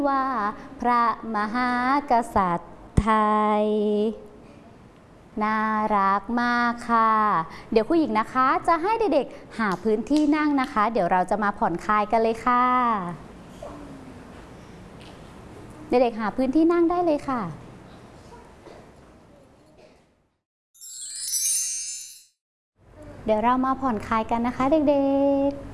ว่าพระมหากษัตริย์ไทยน่ารักมากค่ะเดี๋ยวครูหญิงนะคะจะให้เด็กๆหาพื้นที่นั่งนะคะเดี๋ยวเราจะมาผ่อนคลายกันเลยค่ะเด็กๆหาพื้นที่นั่งได้เลยค่ะเดี๋ยวเรามาผ่อนคลายกันนะคะเด็กๆ